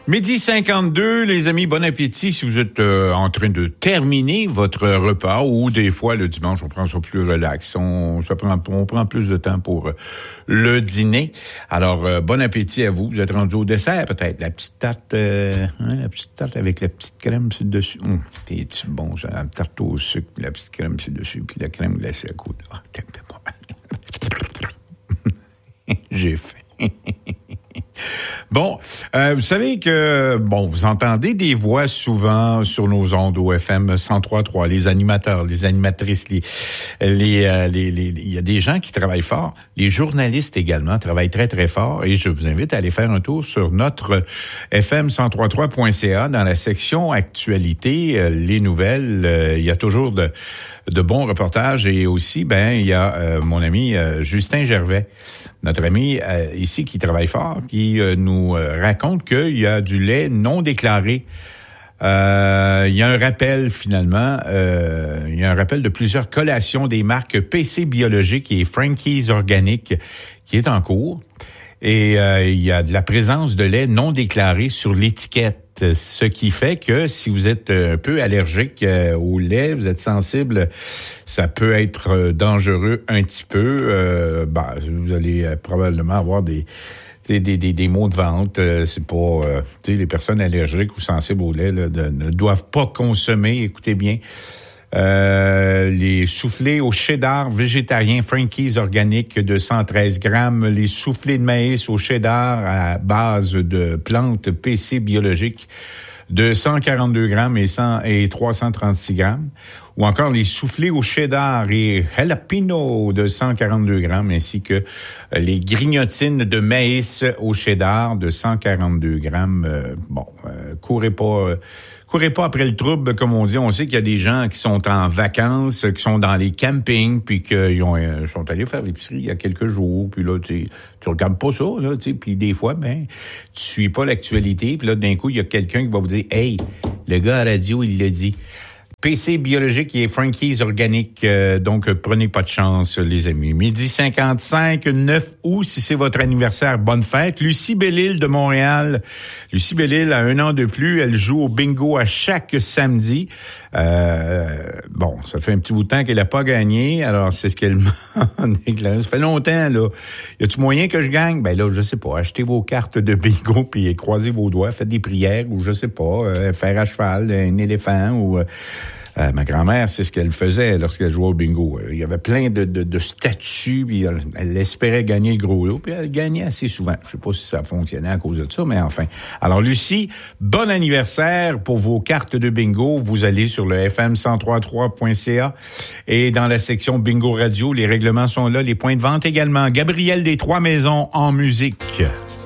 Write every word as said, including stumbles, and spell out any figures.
Midi cinquante-deux, les amis, bon appétit si vous êtes euh, en train de terminer votre repas ou des fois le dimanche, on prend ça plus relax. On, ça prend, on prend plus de temps pour euh, le dîner. Alors, euh, bon appétit à vous. Vous êtes rendu au dessert peut-être. La petite tarte, euh, hein, la petite tarte avec la petite crème sur le dessus. Hum, t'es-tu bon, ça, la tarte au sucre, la petite crème sur le dessus, puis la crème glacée à côté. Ah, t'es bon. J'ai faim. Bon, euh, vous savez que, bon, vous entendez des voix souvent sur nos ondes au F M cent trois virgule trois, les animateurs, les animatrices, les, les, euh, les, les, il y a des gens qui travaillent fort, les journalistes également travaillent très, très fort et je vous invite à aller faire un tour sur notre F M cent trois virgule trois point C A dans la section actualité, euh, les nouvelles, euh, il y a toujours de, de bons reportages et aussi, ben, il y a euh, mon ami euh, Justin Gervais, notre ami euh, ici qui travaille fort, qui euh, nous euh, raconte qu'il y a du lait non déclaré. Euh, il y a un rappel finalement, euh, il y a un rappel de plusieurs collations des marques P C Biologique et Frankie's Organic qui est en cours. Et euh, il y a de la présence de lait non déclaré sur l'étiquette. Ce qui fait que si vous êtes un peu allergique au lait, vous êtes sensible, ça peut être dangereux un petit peu. Euh, bah, vous allez probablement avoir des des, des, des maux de ventre. C'est pas, euh, tu sais, les personnes allergiques ou sensibles au lait là, de, ne doivent pas consommer. Écoutez bien. Euh, les soufflés au cheddar végétarien Frankie's Organic de cent treize grammes, les soufflés de maïs au cheddar à base de plantes P C biologiques de cent quarante-deux grammes et, cent, et trois cent trente-six grammes, ou encore les soufflés au cheddar et jalapeno de cent quarante-deux grammes, ainsi que les grignotines de maïs au cheddar de cent quarante-deux grammes. Euh, bon, euh, courez pas... Euh, Courez pas après le trouble, comme on dit. On sait qu'il y a des gens qui sont en vacances, qui sont dans les campings, puis qu'ils ont, euh, sont allés faire l'épicerie il y a quelques jours. Puis là, tu tu regardes pas ça, là, tu sais. Puis des fois, ben, tu suis pas l'actualité. Puis là, d'un coup, il y a quelqu'un qui va vous dire, hey, le gars à la radio, il l'a dit. P C Biologique et Frankie's Organic, euh, donc prenez pas de chance, les amis. Midi cinquante-cinq, neuf août, si c'est votre anniversaire, bonne fête. Lucie Bellil de Montréal. Lucie Bellil a un an de plus, elle joue au bingo à chaque samedi. Euh, bon, ça fait un petit bout de temps qu'elle n'a pas gagné, alors c'est ce qu'elle m'a déclaré. Ça fait longtemps, là. Y a-tu moyen que je gagne? Ben là, je sais pas. Achetez vos cartes de bingo puis croisez vos doigts, faites des prières ou je sais pas, euh, faire à cheval, un éléphant ou... Euh, Euh, ma grand-mère, c'est ce qu'elle faisait lorsqu'elle jouait au bingo. Il y avait plein de, de, de statuts, puis elle, elle espérait gagner le gros lot, puis elle gagnait assez souvent. Je sais pas si ça fonctionnait à cause de ça, mais enfin. Alors, Lucie, bon anniversaire pour vos cartes de bingo. Vous allez sur le F M cent trois virgule trois point C A et dans la section Bingo Radio, les règlements sont là, les points de vente également. Gabriel des Trois Maisons en musique.